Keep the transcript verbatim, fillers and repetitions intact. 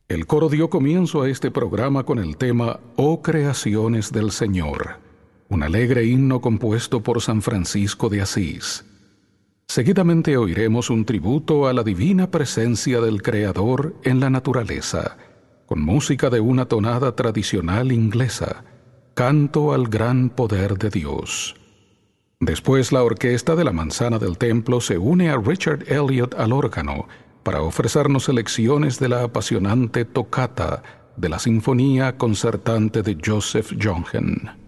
El coro dio comienzo a este programa con el tema «Oh creaciones del Señor», un alegre himno compuesto por San Francisco de Asís. Seguidamente oiremos un tributo a la divina presencia del Creador en la naturaleza, con música de una tonada tradicional inglesa, Canto al gran poder de Dios. Después la orquesta de la Manzana del Templo se une a Richard Elliot al órgano para ofrecernos selecciones de la apasionante Toccata de la Sinfonía Concertante de Joseph Jongen.